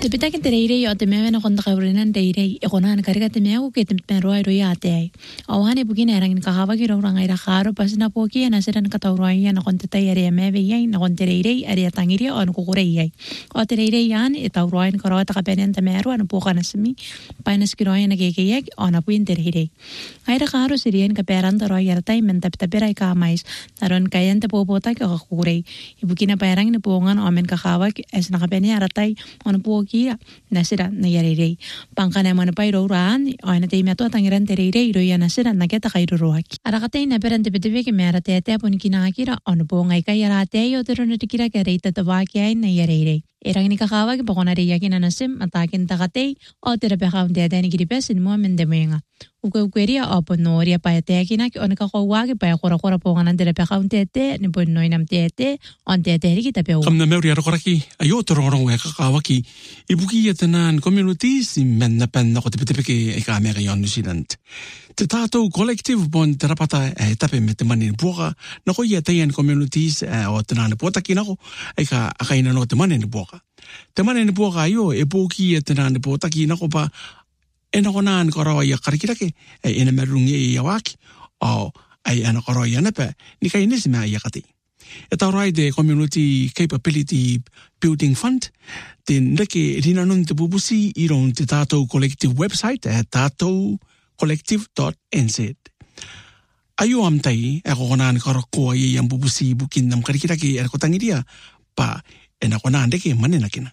Te pitakin te reirei o te mewe na konta kaurinan reirei e kona karika te mea ke te penroa roi ate. Awani bugina erangin kahawa ki roranga ira karo pasina poki na seran katauroa na konta tai area mewe yai na konta reirei area tangiri o nukukure yai. O te reirei yan e tauroa na karawa takapenen te meru anu poka na simi paina skiroa na kekeyek o na puin te reirei. Aira karo sirien ka peranta roa yartai menta pitaperai ka mais naron kayan te popota ki kakurei. Ibukina perangin puongan o men kahawa es na kapeni aratai o na poki kia nasira na yarei pangkana mana pai rouraan aina te meto tangiran terei ro ya nasira na keta kairu roaki arakate na perante peteve ke mera te te pon kina akira on bo ngai kai yara te yo tero na tikira ke reita te wa ke ai na yarei erangni ka kawa ke pokona re yakin anasim atakin takate o tere pe kaun te ni gripes ni mo mende menga ukeria o ponoria pa te kina ke on ka ko wa ke pa kora pokona tere pe kaun te ni pon noinam te on te ri kita pe o kamna meuri ara koraki ayo toro rongo e ka kawa ki ibuki yatanan communities menna penna ko te petepeke e ka mega yon New Zealand. Te tātou collective bon te rapata e tape me te mani ni puaka na ko ia teian communities o te nāne puataki nako e ka akaina no te mani ni puaka. Te mani ni puaka ayo e pōki e te nāne puataki nako pa e nako nāne karawa ia karikirake e ena merungi e ia waki o ai ana karawa ia nepe ni kai nisi mea ia kati. E taurai te Community Capability Building Fund, te neke rina nun te pupusi i ron te tātou collective website e tātoucollective.nz. Ayo amtai e kokonaan karakoa i am pupusi bukin nam karikiraki e kotangiria pa e na konaan deke manena kina.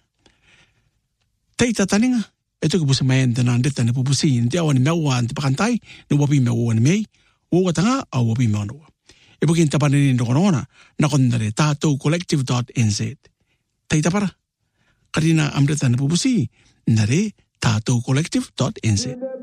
Teita taninga, e tuki pusi maen te naan deta ne pupusi ni te awa ni meua an te pakantai ni wapi meua ni mei, uatanga au wapi meua noa. E bukin tapanini ndokonona na kondare tātoucollective.nz. Teita para, karina amreta na pupusi, nare tātoucollective.nz.